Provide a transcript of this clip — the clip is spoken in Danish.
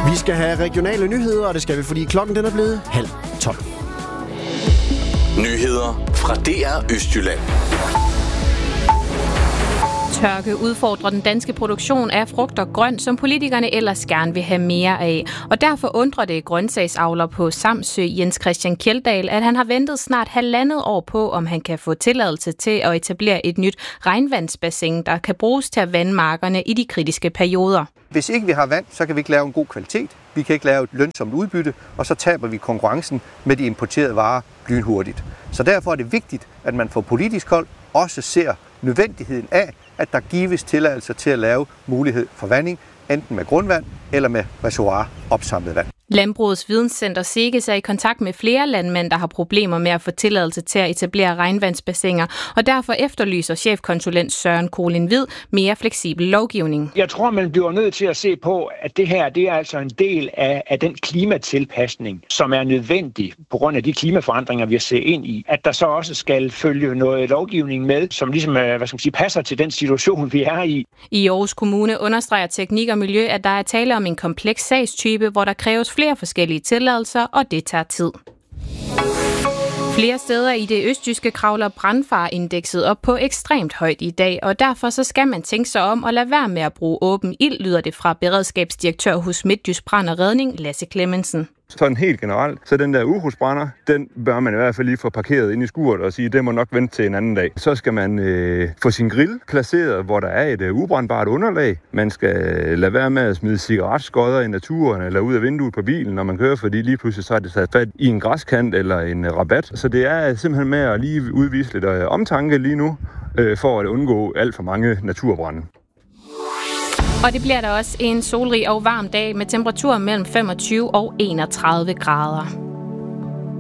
Vi skal have regionale nyheder, og det skal vi, fordi klokken den er blevet 11:30. Nyheder fra DR Østjylland. Tørke udfordrer den danske produktion af frugt og grønt, som politikerne ellers gerne vil have mere af. Og derfor undrer det grøntsagsavler på Samsø, Jens Christian Kjeldahl, at han har ventet snart 1,5 år på, om han kan få tilladelse til at etablere et nyt regnvandsbassin, der kan bruges til at vande markerne i de kritiske perioder. Hvis ikke vi har vand, så kan vi ikke lave en god kvalitet. Vi kan ikke lave et lønsomt udbytte, og så taber vi konkurrencen med de importerede varer lynhurtigt. Så derfor er det vigtigt, at man fra politisk hold også ser nødvendigheden af, at der gives tilladelser til at lave mulighed for vanding, enten med grundvand eller med reservoir opsamlet vand. Landbrugets Videnscenter SEGES er i kontakt med flere landmænd, der har problemer med at få tilladelse til at etablere regnvandsbassiner, og derfor efterlyser chefkonsulent Søren Kolin Hvid mere fleksibel lovgivning. Jeg tror, man bliver nødt til at se på, at det her det er altså en del af den klimatilpasning, som er nødvendig på grund af de klimaforandringer, vi har set ind i. At der så også skal følge noget lovgivning med, som ligesom passer til den situation, vi er i. I Aarhus Kommune understreger Teknik og Miljø, at der er tale om en kompleks sagstype, hvor der kræves flere forskellige tilladelser, og det tager tid. Flere steder i det østjyske kravler brandfarindekset op på ekstremt højt i dag, og derfor så skal man tænke sig om og lade være med at bruge åben ild, lyder det fra beredskabsdirektør hos Midtjysk Brand og Redning, Lasse Clemmensen. Sådan helt generelt, så den der ukrudtsbrænder, den bør man i hvert fald lige få parkeret ind i skuret og sige, det må nok vente til en anden dag. Så skal man få sin grill placeret, hvor der er et ubrændbart underlag. Man skal lade være med at smide cigaretskodder i naturen eller ud af vinduet på bilen, når man kører, fordi lige pludselig så er det taget fat i en græskant eller en rabat. Så det er simpelthen med at lige udvise lidt omtanke lige nu, for at undgå alt for mange naturbrande. Og det bliver der også en solrig og varm dag med temperaturer mellem 25 og 31 grader.